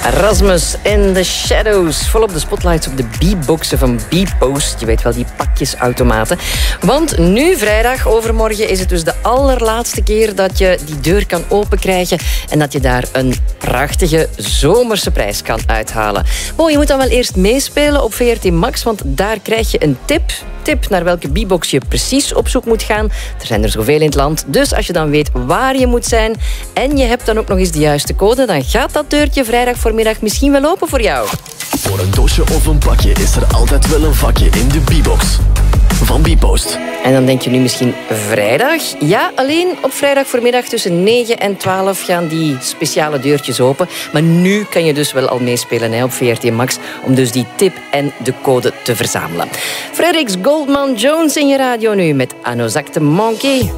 Rasmus in the Shadows. Volop de spotlights op de B-boxen van B-Post. Je weet wel, die pakjesautomaten. Want nu, vrijdag, overmorgen, is het dus de allerlaatste keer dat je die deur kan openkrijgen en dat je daar een prachtige zomerse prijs kan uithalen. Je moet dan wel eerst meespelen op VRT Max, want daar krijg je een tip naar welke B-box je precies op zoek moet gaan. Er zijn er zoveel in het land, dus als je dan weet waar je moet zijn en je hebt dan ook nog eens de juiste code, dan gaat dat deurtje vrijdag voormiddag misschien wel open voor jou. Voor een doosje of een pakje is er altijd wel een vakje in de B-box van B-Post. En dan denk je nu misschien vrijdag? Ja, alleen op vrijdag voormiddag tussen 9 en 12 gaan die speciale deurtjes open. Maar nu kan je dus wel al meespelen op VRT Max om dus die tip en de code te verzamelen. Fredericks Goldman Jones in je radio nu met Anozak de Monkey.